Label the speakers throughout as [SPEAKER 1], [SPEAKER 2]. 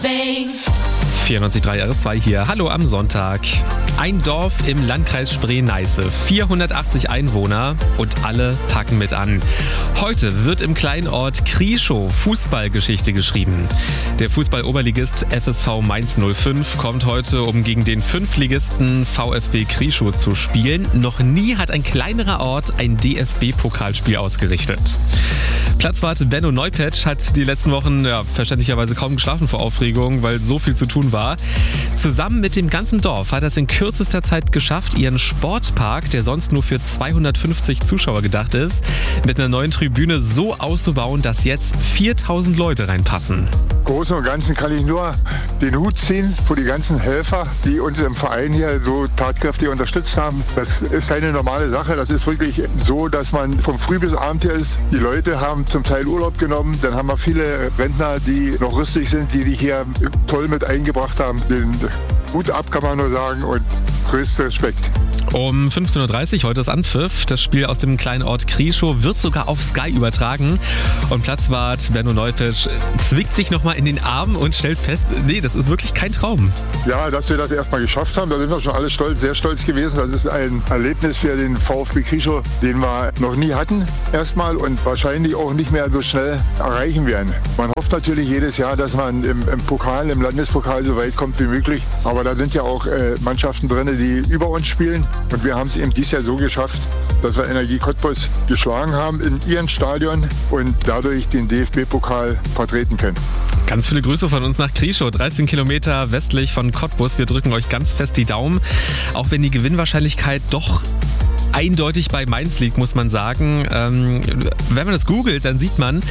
[SPEAKER 1] 94.3 RS2 hier. Hallo am Sonntag. Ein Dorf im Landkreis Spree-Neiße, 480 Einwohner und alle packen mit an. Heute wird im kleinen Ort Krieschow Fußballgeschichte geschrieben. Der Fußball-Oberligist FSV Mainz 05 kommt heute, um gegen den Fünftligisten VfB Krieschow zu spielen. Noch nie hat ein kleinerer Ort ein DFB-Pokalspiel ausgerichtet. Platzwart Benno Neupetsch hat die letzten Wochen verständlicherweise kaum geschlafen vor Aufregung, weil so viel zu tun war. Zusammen mit dem ganzen Dorf hat er es in kürzester Zeit geschafft, ihren Sportpark, der sonst nur für 250 Zuschauer gedacht ist, mit einer neuen Tribüne so auszubauen, dass jetzt 4000 Leute reinpassen.
[SPEAKER 2] Im Großen und Ganzen kann ich nur den Hut ziehen für die ganzen Helfer, die uns im Verein hier so tatkräftig unterstützt haben. Das ist keine normale Sache. Das ist wirklich so, dass man vom Früh bis Abend hier ist. Die Leute haben zum Teil Urlaub genommen. Dann haben wir viele Rentner, die noch rüstig sind, die hier toll mit eingebracht haben. Den Hut ab, kann man nur sagen, und größter Respekt.
[SPEAKER 1] Um 15.30 Uhr heute ist Anpfiff. Das Spiel aus dem kleinen Ort Krieschow wird sogar auf Sky übertragen. Und Platzwart Benno Neupetsch zwickt sich nochmal in den Arm und stellt fest, nee, das ist wirklich kein Traum.
[SPEAKER 2] Ja, dass wir das erstmal geschafft haben, da sind wir schon alle stolz, sehr stolz gewesen. Das ist ein Erlebnis für den VfB Krieschow, den wir noch nie hatten erstmal und wahrscheinlich auch nicht mehr so schnell erreichen werden. Man hofft natürlich jedes Jahr, dass man im Pokal, im Landespokal so weit kommt wie möglich. Aber da sind ja auch Mannschaften drin, die über uns spielen. Und wir haben es eben dieses Jahr so geschafft, dass wir Energie Cottbus geschlagen haben in ihrem Stadion und dadurch den DFB-Pokal vertreten können.
[SPEAKER 1] Ganz viele Grüße von uns nach Krieschow, 13 Kilometer westlich von Cottbus. Wir drücken euch ganz fest die Daumen, auch wenn die Gewinnwahrscheinlichkeit doch eindeutig bei Mainz liegt, muss man sagen. Wenn man das googelt, dann sieht man,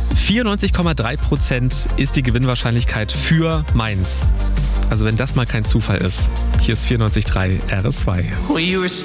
[SPEAKER 1] 94,3% ist die Gewinnwahrscheinlichkeit für Mainz. Also wenn das mal kein Zufall ist. Hier ist 94.3 RS2.